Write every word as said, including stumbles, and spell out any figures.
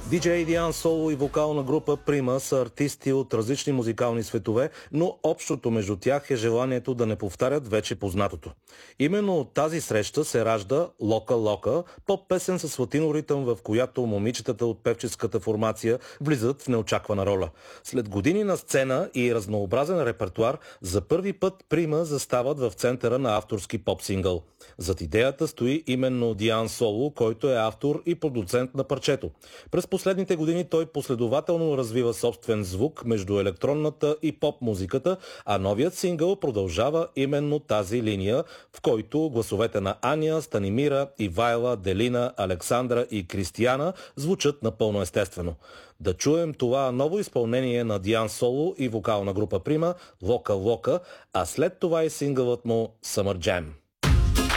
Диджей Диан Соло и вокална група Прима са артисти от различни музикални светове, но общото между тях е желанието да не повтарят вече познатото. Именно от тази среща се ражда Лока Лока, поп-песен с латино ритъм, в която момичетата от певческата формация влизат в неочаквана роля. След години на сцена и разнообразен репертуар, за първи път Прима застават в центъра на авторски поп-сингъл. Зад идеята стои именно Диан Соло, който е автор и продуцент на парчето. През последните години той последователно развива собствен звук между електронната и поп-музиката, а новият сингъл продължава именно тази линия, в който гласовете на Аня, Станимира, Ивайла, Делина, Александра и Кристияна звучат напълно естествено. Да чуем това ново изпълнение на Диан Соло и вокална група Прима, Лока Лока, а след това и сингълът му Summer Jam.